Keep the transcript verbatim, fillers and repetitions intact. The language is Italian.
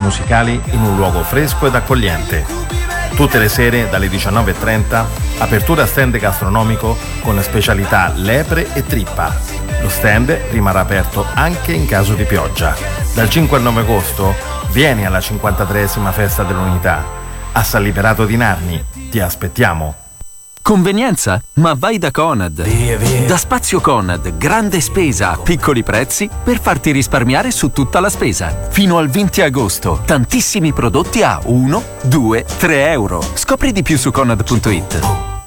musicali in un luogo fresco ed accogliente. Tutte le sere dalle diciannove e trenta, apertura stand gastronomico con specialità lepre e trippa. Lo stand rimarrà aperto anche in caso di pioggia. Dal cinque al nove agosto vieni alla cinquantatreesima Festa dell'Unità. A San Liberato di Narni. Ti aspettiamo. Convenienza? Ma vai da Conad. Via, via. Da Spazio Conad, grande spesa a piccoli prezzi per farti risparmiare su tutta la spesa. Fino al venti agosto, tantissimi prodotti a uno, due, tre euro. Scopri di più su conad punto it.